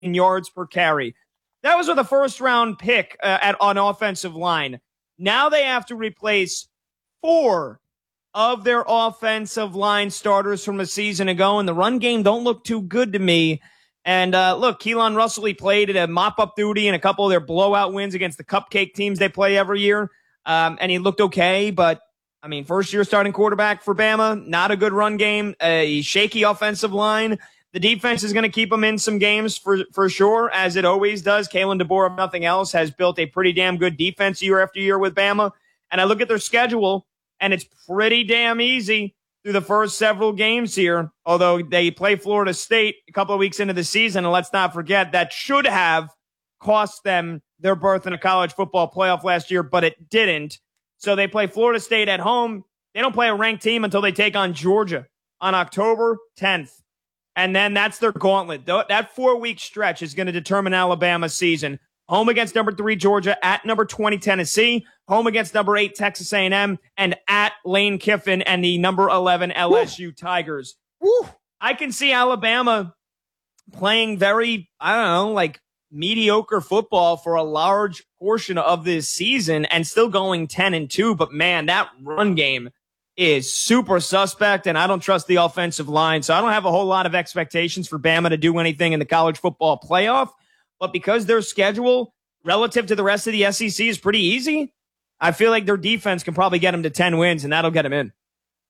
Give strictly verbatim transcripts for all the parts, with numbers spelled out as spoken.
yards per carry. That was with a first-round pick uh, at on offensive line. Now they have to replace four of their offensive line starters from a season ago, and the run game don't look too good to me. And uh, look, Keelan Russell, he played at a mop-up duty in a couple of their blowout wins against the cupcake teams they play every year, um, and he looked okay. But, I mean, first-year starting quarterback for Bama, not a good run game, a shaky offensive line. The defense is going to keep them in some games for, for sure, as it always does. Kalen DeBoer, if nothing else, has built a pretty damn good defense year after year with Bama. And I look at their schedule, and it's pretty damn easy through the first several games here, although they play Florida State a couple of weeks into the season. And let's not forget that should have cost them their berth in a college football playoff last year, but it didn't. So they play Florida State at home. They don't play a ranked team until they take on Georgia on October tenth. And then that's their gauntlet. That four-week stretch is going to determine Alabama's season. Home against number three, Georgia, at number twenty, Tennessee, home against number eight, Texas A and M, and at Lane Kiffin and the number eleven L S U Woo. Tigers. Woo. I can see Alabama playing very, I don't know, like mediocre football for a large portion of this season and still going ten and two. But man, that run game is super suspect, and I don't trust the offensive line. So I don't have a whole lot of expectations for Bama to do anything in the college football playoff. But because their schedule relative to the rest of the S E C is pretty easy, I feel like their defense can probably get them to ten wins, and that'll get them in.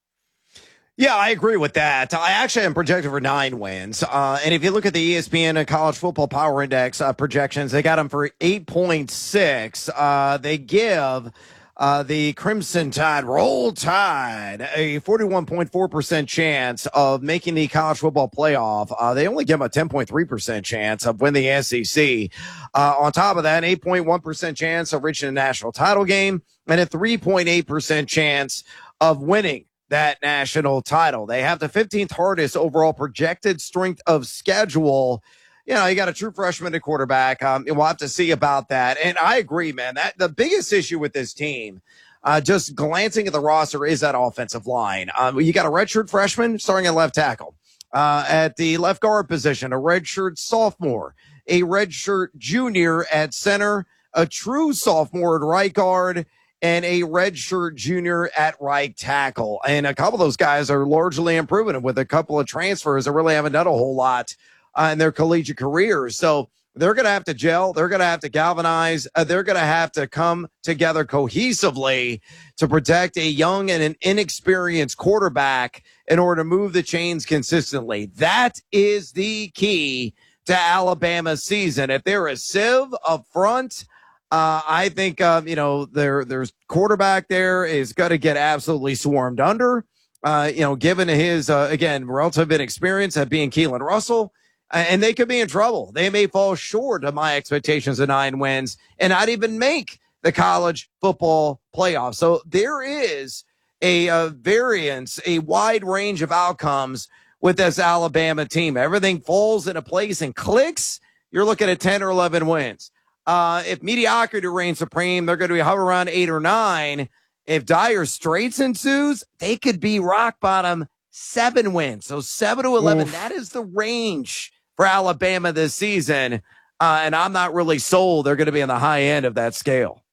Yeah, I agree with that. I actually am projected for nine wins. Uh, and if you look at the E S P N and College Football Power Index uh, projections, they got them for eight point six. Uh, they give Uh, the Crimson Tide, Roll Tide, a forty-one point four percent chance of making the college football playoff. Uh, they only give them a ten point three percent chance of winning the S E C. Uh, on top of that, an eight point one percent chance of reaching a national title game and a three point eight percent chance of winning that national title. They have the fifteenth hardest overall projected strength of schedule. You know, you got a true freshman at quarterback. Um, we'll have to see about that. And I agree, man, that the biggest issue with this team, uh, just glancing at the roster, is that offensive line. Um, you got a redshirt freshman starting at left tackle, uh, at the left guard position, a redshirt sophomore, a redshirt junior at center, a true sophomore at right guard, and a redshirt junior at right tackle. And a couple of those guys are largely improving, and with a couple of transfers that really haven't done a whole lot Uh, in their collegiate careers. So they're going to have to gel. They're going to have to galvanize. Uh, they're going to have to come together cohesively to protect a young and an inexperienced quarterback in order to move the chains consistently. That is the key to Alabama's season. If they're a sieve up front, uh, I think, uh, you know, their, their quarterback there is going to get absolutely swarmed under, uh, you know, given his, uh, again, relative inexperience at being Keelan Russell. And they could be in trouble. They may fall short of my expectations of nine wins and not even make the college football playoff. So there is a, a variance, a wide range of outcomes with this Alabama team. Everything falls into place and clicks. You're looking at ten or eleven wins. Uh, if mediocrity reigns supreme, they're going to be hover around eight or nine. If dire straits ensues, they could be rock bottom seven wins. So seven to eleven, Oof. That is the range for Alabama this season, uh, and I'm not really sold they're going to be on the high end of that scale.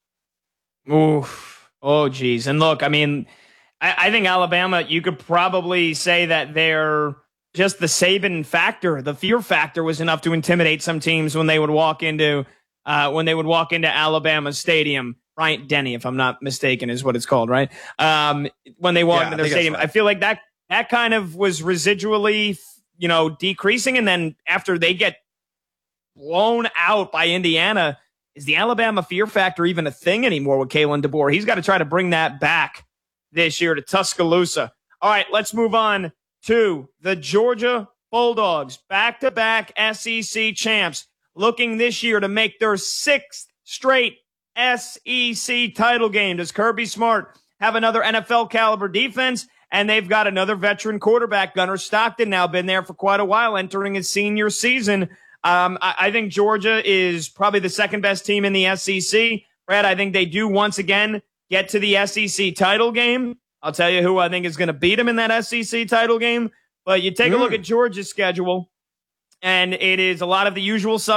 Oof. Oh, geez. And look, I mean, I, I think Alabama, you could probably say that they're just the Saban factor. The fear factor was enough to intimidate some teams when they would walk into uh, when they would walk into Alabama Stadium. Bryant Denny, if I'm not mistaken, is what it's called, right? Um, when they walk yeah, into their stadium, right. I feel like that that kind of was residually, you know, decreasing. And then after they get blown out by Indiana, is the Alabama fear factor even a thing anymore with Kalen DeBoer? He's got to try to bring that back this year to Tuscaloosa. All right, let's move on to the Georgia Bulldogs, back-to-back S E C champs, looking this year to make their sixth straight S E C title game. Does Kirby Smart have another N F L caliber defense? And they've got another veteran quarterback, Gunnar Stockton, now been there for quite a while, entering his senior season. Um, I, I think Georgia is probably the second best team in the S E C. Brad, I think they do once again get to the S E C title game. I'll tell you who I think is going to beat them in that S E C title game. But you take mm. a look at Georgia's schedule. and it is a lot of the usual